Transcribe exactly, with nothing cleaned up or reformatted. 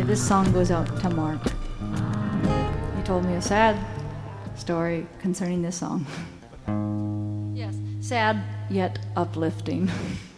This song goes out to Mark. He told me a sad story concerning this song. Yes, sad yet uplifting.